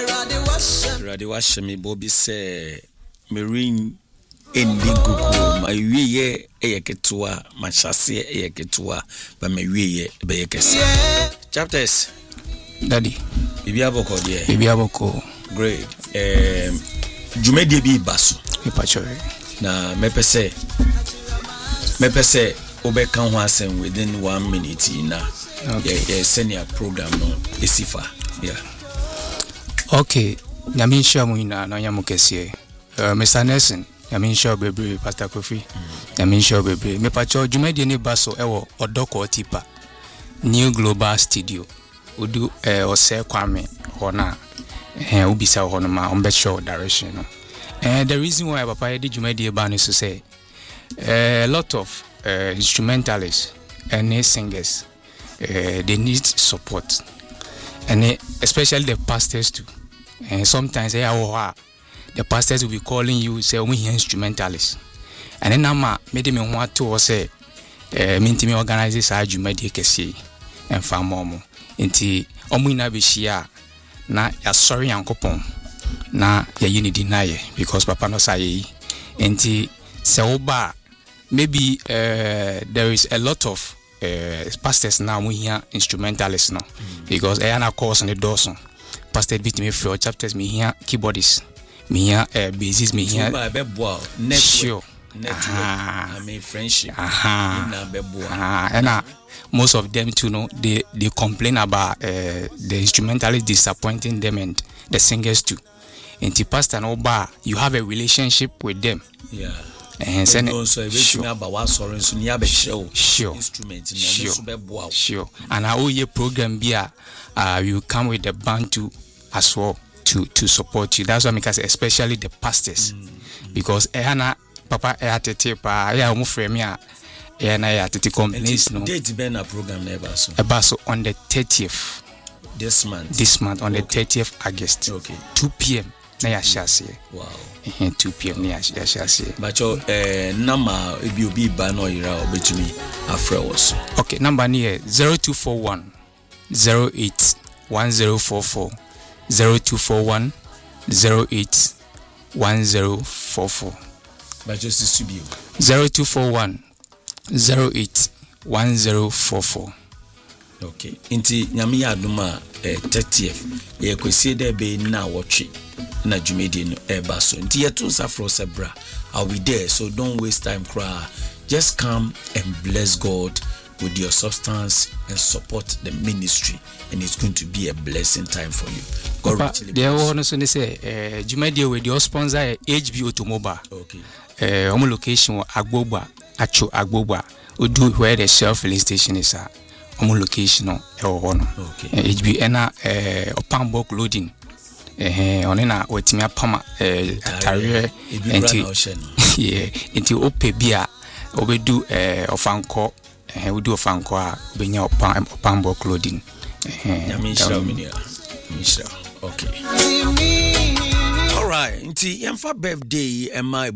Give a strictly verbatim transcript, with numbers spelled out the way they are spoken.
Radi washemi bobi se marine endi gugu ma wiye eyeketua ma chase eyeketua ba ma wiye be yekese chapters daddy bibi aboko de bibi aboko great um jumedie bi baso ipachore na mepese mepese obeka ho asem within one minute na okay yeah senior program no esifa yeah okay nyame sha mu ina na nyamo kese uh, Mister Nelson nyame sha bebre Pastor Kofi nyame sha bebre me pacho jumedie ni baso ewo odoko tipa New Global Studio odu eh ose kwame hona eh ubisa hono ma on be show direction no eh the reason why papa did jumedie ba no so say a lot of uh, instrumentalists and singers uh, they need support and uh, especially the pastors too. And sometimes they are the pastors will be calling you say we hear instrumentalists and then I'm made me want to say uh, minti me organize this jumedie kese and fa momo nti omu na be shia na ya sorry yankopon na ya unity na ye because papa no say nti se oba maybe uh, there is a lot of uh, pastors now we hear instrumentalists now mm. because I am a course on the doorson pastor beat me for chapters me here keyboardists me here uh, bassists me here sure I mean friendship uh-huh. and uh, most of them too know they they complain about uh, the instrumentalists disappointing them and the singers too and the pastor no bar you have a relationship with them yeah and send it so sure. About what sorry so near be show sure instrument sure sure and our year program be uh you come with the band too as well to to support you. That's why because especially the pastors mm, mm. because ehana papa e atete pa ya mo frame ya e na ya atete companies no date be na program na eba so eba so on the thirtieth this month this month on okay. the thirtieth August okay two p.m. na ya shase wow eh two p.m. na ya shase bacho eh number ebi obi ba no yira obetumi afre was okay number ni zero two four one zero eight one zero four four zero two four one zero eight one zero four four bacho studio zero two four one zero eight one zero four four okay inti nyame ya aduma eh, thirtieth ye kwesi de be na wotwe na jumedi no eba so inti yetu safro sebra I'll be there so don't waste time cry just come and bless God with your substance and support the ministry and it's going to be a blessing time for you. God Papa, richly there bless. was no say eh jumedi with your sponsor H B Automobile. Okay. Eh um location Agbogba Acho Agbogba Odu where the Shell filling station is at. Um location no e wo no. Okay. H B na eh Opambok loading. Eh on na wetimi apama eh atare enti yeah enti ope bia obedu eh ofanko eh we do ofanko a benya Opambok loading. Eh yamisha minia misha okay all right nti yemfa birthday ema